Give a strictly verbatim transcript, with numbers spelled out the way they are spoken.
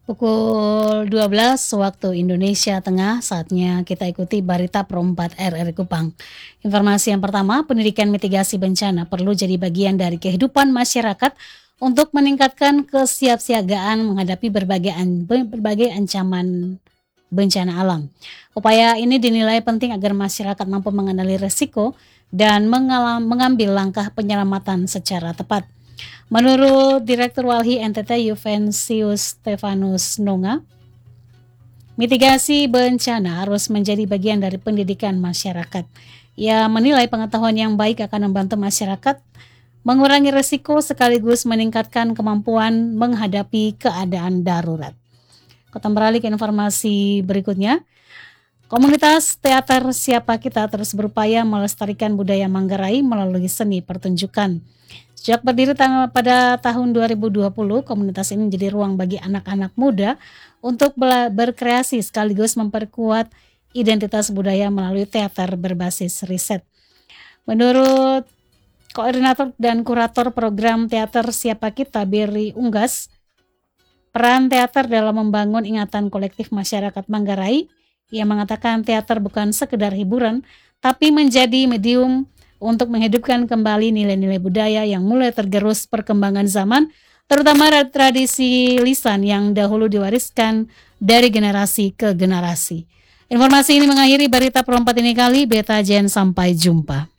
Pukul dua belas waktu Indonesia Tengah, saatnya kita ikuti Berita Pro empat R R I Kupang. Informasi yang pertama, pendidikan mitigasi bencana perlu jadi bagian dari kehidupan masyarakat untuk meningkatkan kesiapsiagaan menghadapi berbagai, an- berbagai ancaman bencana alam. Upaya ini dinilai penting agar masyarakat mampu mengenali resiko dan mengalam, mengambil langkah penyelamatan secara tepat. Menurut Direktur Walhi N T T Juvencius Stefanus Nonga, mitigasi bencana harus menjadi bagian dari pendidikan masyarakat. Ia menilai pengetahuan yang baik akan membantu masyarakat mengurangi risiko sekaligus meningkatkan kemampuan menghadapi keadaan darurat. Kita beralih ke informasi berikutnya. Komunitas teater Siapa Kita terus berupaya melestarikan budaya Manggarai melalui seni pertunjukan. Sejak berdiri tang- pada tahun dua ribu dua puluh, komunitas ini menjadi ruang bagi anak-anak muda untuk bela- berkreasi sekaligus memperkuat identitas budaya melalui teater berbasis riset. Menurut Koordinator dan Kurator Program Teater Siapa Kita, Berry Unggas, peran teater dalam membangun ingatan kolektif masyarakat Manggarai, ia mengatakan teater bukan sekedar hiburan, tapi menjadi medium untuk menghidupkan kembali nilai-nilai budaya yang mulai tergerus perkembangan zaman, terutama tradisi lisan yang dahulu diwariskan dari generasi ke generasi. Informasi ini mengakhiri Berita Pro empat ini kali. Beta Jen, sampai jumpa.